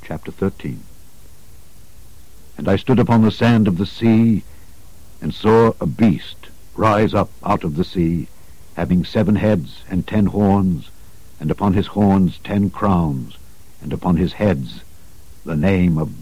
Chapter 13. And I stood upon the sand of the sea, and saw a beast rise up out of the sea, having 7 heads and 10 horns, and upon his horns 10 crowns, and upon his heads the name of